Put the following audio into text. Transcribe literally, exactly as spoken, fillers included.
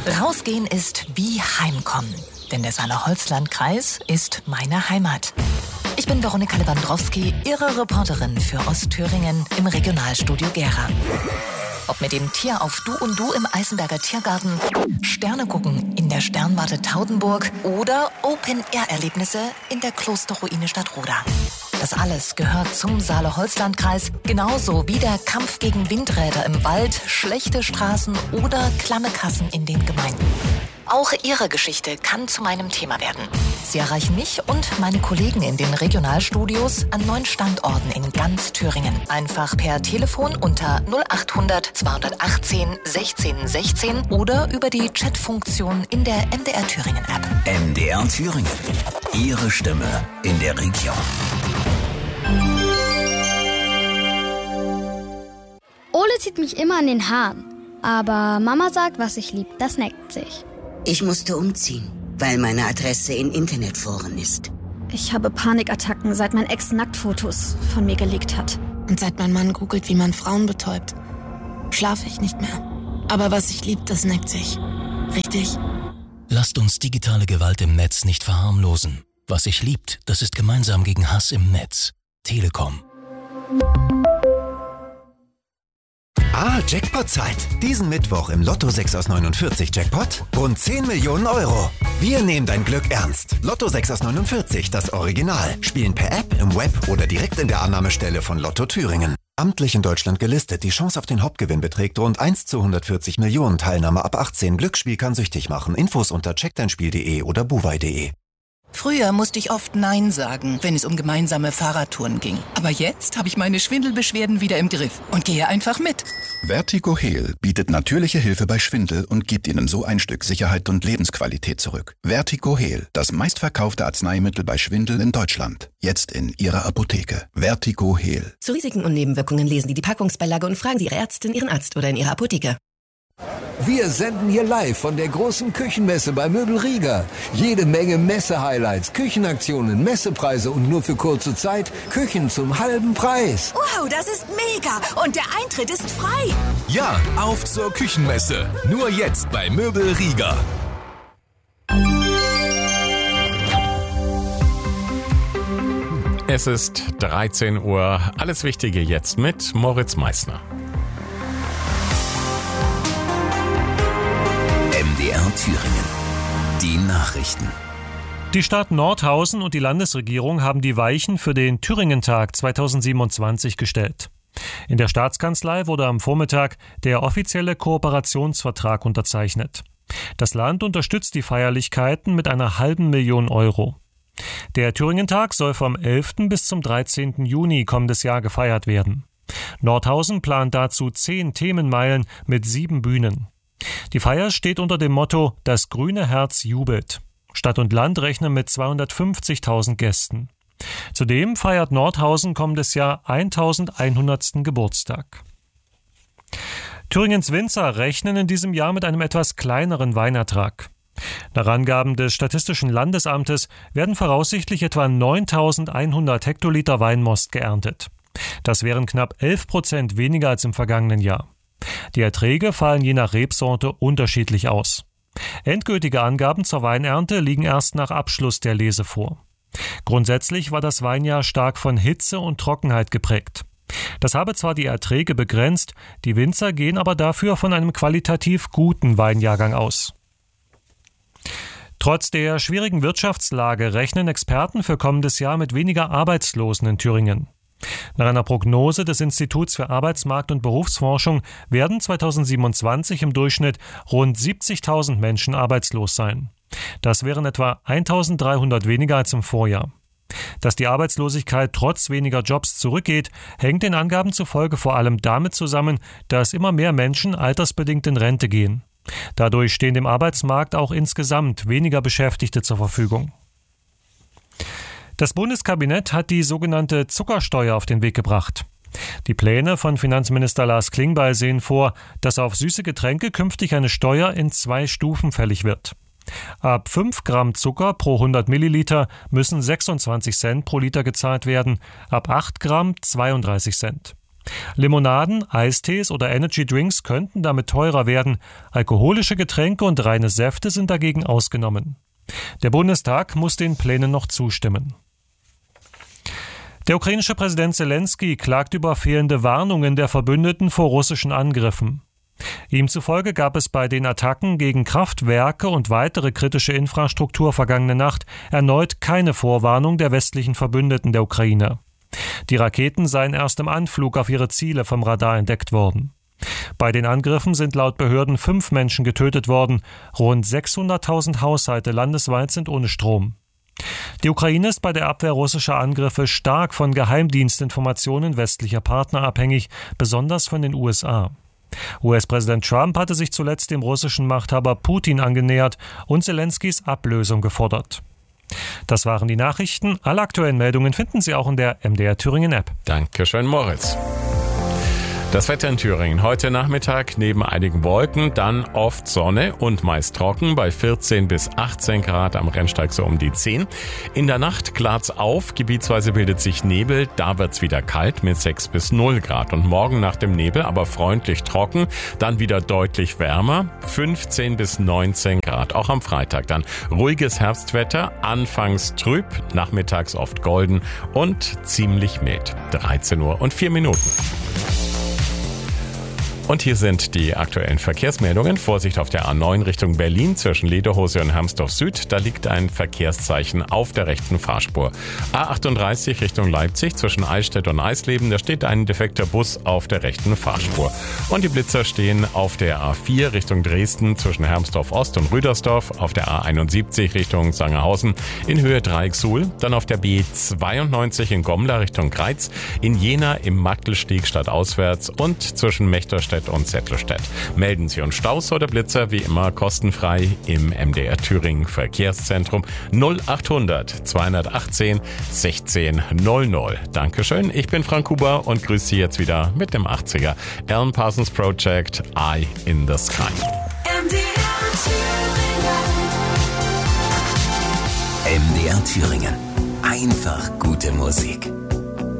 Rausgehen ist wie Heimkommen, denn der Saale-Holzland-Kreis ist meine Heimat. Ich bin Veronika Lewandowski, Ihre Reporterin für Ostthüringen im Regionalstudio Gera. Ob mit dem Tier auf Du und Du im Eisenberger Tiergarten, Sterne gucken in der Sternwarte Taudenburg oder Open-Air-Erlebnisse in der Klosterruine Stadtroda. Das alles gehört zum Saale-Holzland-Kreis, genauso wie der Kampf gegen Windräder im Wald, schlechte Straßen oder klamme Kassen in den Gemeinden. Auch Ihre Geschichte kann zu meinem Thema werden. Sie erreichen mich und meine Kollegen in den Regionalstudios an neun Standorten in ganz Thüringen. Einfach per Telefon unter null achthundert zweihundertachtzehn sechzehn sechzehn oder über die Chatfunktion in der M D R Thüringen App. M D R Thüringen. Ihre Stimme in der Region. Ole zieht mich immer an den Haaren. Aber Mama sagt, was ich lieb, das neckt sich. Ich musste umziehen, weil meine Adresse in Internetforen ist. Ich habe Panikattacken, seit mein Ex Nacktfotos von mir gelegt hat. Und seit mein Mann googelt, wie man Frauen betäubt, schlafe ich nicht mehr. Aber was ich lieb, das neckt sich. Richtig? Lasst uns digitale Gewalt im Netz nicht verharmlosen. Was sich liebt, das ist gemeinsam gegen Hass im Netz. Telekom. Ah, Jackpot-Zeit. Diesen Mittwoch im Lotto sechs aus neunundvierzig Jackpot rund zehn Millionen Euro. Wir nehmen dein Glück ernst. Lotto sechs aus neunundvierzig, das Original. Spielen per App, im Web oder direkt in der Annahmestelle von Lotto Thüringen. Amtlich in Deutschland gelistet. Die Chance auf den Hauptgewinn beträgt rund eins zu hundertvierzig Millionen. Teilnahme ab achtzehn. Glücksspiel kann süchtig machen. Infos unter check dein spiel punkt de oder buwei punkt de. Früher musste ich oft Nein sagen, wenn es um gemeinsame Fahrradtouren ging. Aber jetzt habe ich meine Schwindelbeschwerden wieder im Griff und gehe einfach mit. Vertigo Heal bietet natürliche Hilfe bei Schwindel und gibt Ihnen so ein Stück Sicherheit und Lebensqualität zurück. Vertigo Heal, das meistverkaufte Arzneimittel bei Schwindel in Deutschland. Jetzt in Ihrer Apotheke. Vertigo Heal. Zu Risiken und Nebenwirkungen lesen Sie die Packungsbeilage und fragen Sie Ihre Ärztin, Ihren Arzt oder in Ihrer Apotheke. Wir senden hier live von der großen Küchenmesse bei Möbel Rieger. Jede Menge Messe-Highlights, Küchenaktionen, Messepreise und nur für kurze Zeit Küchen zum halben Preis. Wow, das ist mega! Und der Eintritt ist frei! Ja, auf zur Küchenmesse. Nur jetzt bei Möbel Rieger. Es ist dreizehn Uhr. Alles Wichtige jetzt mit Moritz Meissner. M D R Thüringen. Die Nachrichten. Die Stadt Nordhausen und die Landesregierung haben die Weichen für den Thüringentag zweitausendsiebenundzwanzig gestellt. In der Staatskanzlei wurde am Vormittag der offizielle Kooperationsvertrag unterzeichnet. Das Land unterstützt die Feierlichkeiten mit einer halben Million Euro. Der Thüringentag soll vom elften bis zum dreizehnten Juni kommendes Jahr gefeiert werden. Nordhausen plant dazu zehn Themenmeilen mit sieben Bühnen. Die Feier steht unter dem Motto »Das grüne Herz jubelt«. Stadt und Land rechnen mit zweihundertfünfzigtausend Gästen. Zudem feiert Nordhausen kommendes Jahr eintausendeinhundertsten Geburtstag. Thüringens Winzer rechnen in diesem Jahr mit einem etwas kleineren Weinertrag. Nach Angaben des Statistischen Landesamtes werden voraussichtlich etwa neuntausendeinhundert Hektoliter Weinmost geerntet. Das wären knapp elf Prozent weniger als im vergangenen Jahr. Die Erträge fallen je nach Rebsorte unterschiedlich aus. Endgültige Angaben zur Weinernte liegen erst nach Abschluss der Lese vor. Grundsätzlich war das Weinjahr stark von Hitze und Trockenheit geprägt. Das habe zwar die Erträge begrenzt, die Winzer gehen aber dafür von einem qualitativ guten Weinjahrgang aus. Trotz der schwierigen Wirtschaftslage rechnen Experten für kommendes Jahr mit weniger Arbeitslosen in Thüringen. Nach einer Prognose des Instituts für Arbeitsmarkt- und Berufsforschung werden zweitausendsiebenundzwanzig im Durchschnitt rund siebzigtausend Menschen arbeitslos sein. Das wären etwa eintausenddreihundert weniger als im Vorjahr. Dass die Arbeitslosigkeit trotz weniger Jobs zurückgeht, hängt den Angaben zufolge vor allem damit zusammen, dass immer mehr Menschen altersbedingt in Rente gehen. Dadurch stehen dem Arbeitsmarkt auch insgesamt weniger Beschäftigte zur Verfügung. Das Bundeskabinett hat die sogenannte Zuckersteuer auf den Weg gebracht. Die Pläne von Finanzminister Lars Klingbeil sehen vor, dass auf süße Getränke künftig eine Steuer in zwei Stufen fällig wird. Ab fünf Gramm Zucker pro hundert Milliliter müssen sechsundzwanzig Cent pro Liter gezahlt werden, ab acht Gramm zweiunddreißig Cent. Limonaden, Eistees oder Energy Drinks könnten damit teurer werden. Alkoholische Getränke und reine Säfte sind dagegen ausgenommen. Der Bundestag muss den Plänen noch zustimmen. Der ukrainische Präsident Zelensky klagt über fehlende Warnungen der Verbündeten vor russischen Angriffen. Ihm zufolge gab es bei den Attacken gegen Kraftwerke und weitere kritische Infrastruktur vergangene Nacht erneut keine Vorwarnung der westlichen Verbündeten der Ukraine. Die Raketen seien erst im Anflug auf ihre Ziele vom Radar entdeckt worden. Bei den Angriffen sind laut Behörden fünf Menschen getötet worden. Rund sechshunderttausend Haushalte landesweit sind ohne Strom. Die Ukraine ist bei der Abwehr russischer Angriffe stark von Geheimdienstinformationen westlicher Partner abhängig, besonders von den U S A. U S-Präsident Trump hatte sich zuletzt dem russischen Machthaber Putin angenähert und Zelenskys Ablösung gefordert. Das waren die Nachrichten. Alle aktuellen Meldungen finden Sie auch in der M D R Thüringen App. Dankeschön, Moritz. Das Wetter in Thüringen. Heute Nachmittag neben einigen Wolken, dann oft Sonne und meist trocken bei vierzehn bis achtzehn Grad, am Rennsteig so um die zehn. In der Nacht klart's auf, gebietsweise bildet sich Nebel, da wird's wieder kalt mit sechs bis null Grad. Und morgen nach dem Nebel aber freundlich trocken, dann wieder deutlich wärmer, fünfzehn bis neunzehn Grad. Auch am Freitag dann ruhiges Herbstwetter, anfangs trüb, nachmittags oft golden und ziemlich mild. dreizehn Uhr und vier Minuten. Und hier sind die aktuellen Verkehrsmeldungen. Vorsicht auf der A neun Richtung Berlin zwischen Lederhose und Hermsdorf Süd. Da liegt ein Verkehrszeichen auf der rechten Fahrspur. A achtunddreißig Richtung Leipzig zwischen Eichstätt und Eisleben. Da steht ein defekter Bus auf der rechten Fahrspur. Und die Blitzer stehen auf der A vier Richtung Dresden zwischen Hermsdorf Ost und Rüdersdorf. Auf der A einundsiebzig Richtung Sangerhausen in Höhe Dreiecksuhl. Dann auf der B zweiundneunzig in Gommler Richtung Greiz. In Jena im Mattelsteg stadtauswärts und zwischen Mechterstedt und Zettelstedt. Melden Sie uns Staus oder Blitzer wie immer kostenfrei im M D R Thüringen Verkehrszentrum null achthundert zweihundertachtzehn sechzehn null null. Dankeschön, ich bin Frank Huber und grüße Sie jetzt wieder mit dem achtziger Alan Parsons Project Eye in the Sky. M D R Thüringen. M D R Thüringen. Einfach gute Musik.